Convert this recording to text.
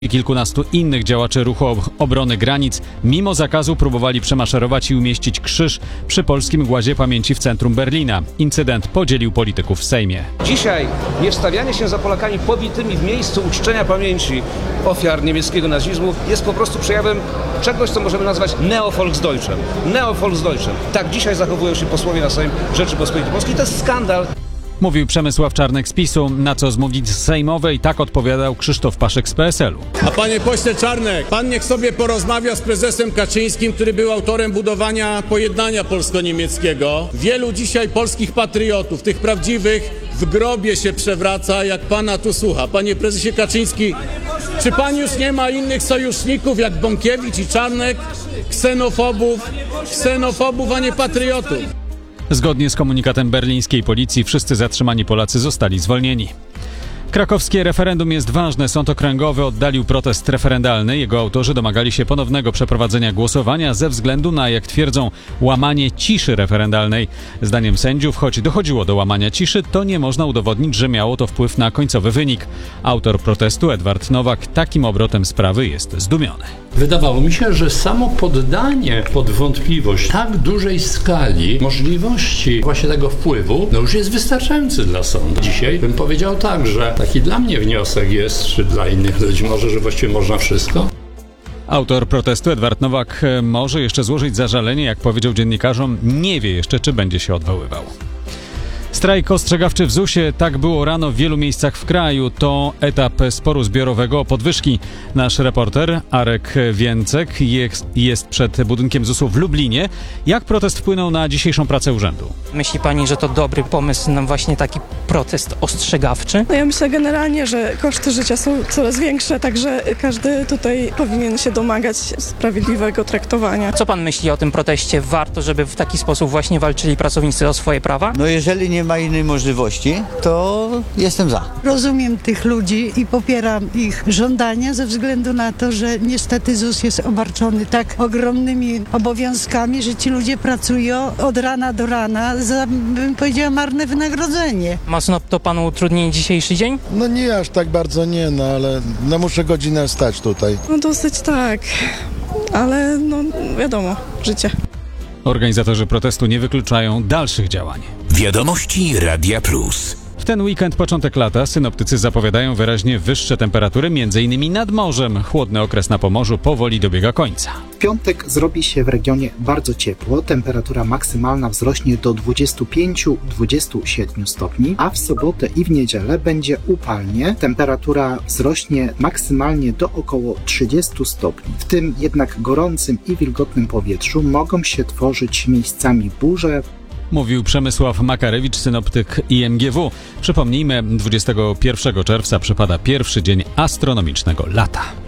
Kilkunastu innych działaczy ruchu obrony granic mimo zakazu próbowali przemaszerować i umieścić krzyż przy Polskim Głazie Pamięci w centrum Berlina. Incydent podzielił polityków w Sejmie. Dzisiaj niewstawianie się za Polakami pobitymi w miejscu uczczenia pamięci ofiar niemieckiego nazizmu jest po prostu przejawem czegoś, co możemy nazwać Neo-Volksdeutschem. Neo-Volksdeutschem. Tak dzisiaj zachowują się posłowie na Sejm Rzeczypospolitej Polskiej. To jest skandal. Mówił Przemysław Czarnek z PiS-u, na co z mównicy sejmowej tak odpowiadał Krzysztof Paszek z PSL-u. A panie pośle Czarnek, pan niech sobie porozmawia z prezesem Kaczyńskim, który był autorem budowania pojednania polsko-niemieckiego. Wielu dzisiaj polskich patriotów, tych prawdziwych, w grobie się przewraca, jak pana tu słucha. Panie prezesie Kaczyński, czy pan już nie ma innych sojuszników jak Bąkiewicz i Czarnek? Ksenofobów, a nie patriotów. Zgodnie z komunikatem berlińskiej policji wszyscy zatrzymani Polacy zostali zwolnieni. Krakowskie referendum jest ważne. Sąd okręgowy oddalił protest referendalny. Jego autorzy domagali się ponownego przeprowadzenia głosowania ze względu na, jak twierdzą, łamanie ciszy referendalnej. Zdaniem sędziów, choć dochodziło do łamania ciszy, to nie można udowodnić, że miało to wpływ na końcowy wynik. Autor protestu, Edward Nowak, takim obrotem sprawy jest zdumiony. Wydawało mi się, że samo poddanie pod wątpliwość tak dużej skali możliwości właśnie tego wpływu, już jest wystarczający dla sądu. Dzisiaj bym powiedział tak, że taki dla mnie wniosek jest, czy dla innych ludzi może, że właściwie można wszystko. Autor protestu, Edward Nowak, może jeszcze złożyć zażalenie, jak powiedział dziennikarzom, nie wie jeszcze, czy będzie się odwoływał. Strajk ostrzegawczy w ZUS-ie, tak było rano w wielu miejscach w kraju. To etap sporu zbiorowego o podwyżki. Nasz reporter Arek Więcek jest przed budynkiem ZUS-u w Lublinie. Jak protest wpłynął na dzisiejszą pracę urzędu? Myśli pani, że to dobry pomysł na właśnie taki protest ostrzegawczy? No ja myślę generalnie, że koszty życia są coraz większe, także każdy tutaj powinien się domagać sprawiedliwego traktowania. Co pan myśli o tym proteście? Warto, żeby w taki sposób właśnie walczyli pracownicy o swoje prawa? No jeżeli nie ma innej możliwości, to jestem za. Rozumiem tych ludzi i popieram ich żądania ze względu na to, że niestety ZUS jest obarczony tak ogromnymi obowiązkami, że ci ludzie pracują od rana do rana za, bym powiedziała, marne wynagrodzenie. Mocno to panu utrudni dzisiejszy dzień? No nie aż tak bardzo nie, no ale no muszę godzinę stać tutaj. No dosyć tak, ale no wiadomo, życie. Organizatorzy protestu nie wykluczają dalszych działań. Wiadomości Radia Plus. W ten weekend, początek lata, synoptycy zapowiadają wyraźnie wyższe temperatury, m.in. nad morzem. Chłodny okres na Pomorzu powoli dobiega końca. W piątek zrobi się w regionie bardzo ciepło. Temperatura maksymalna wzrośnie do 25-27 stopni, a w sobotę i w niedzielę będzie upalnie. Temperatura wzrośnie maksymalnie do około 30 stopni. W tym jednak gorącym i wilgotnym powietrzu mogą się tworzyć miejscami burze. Mówił Przemysław Makarewicz, synoptyk IMGW. Przypomnijmy, 21 czerwca przypada pierwszy dzień astronomicznego lata.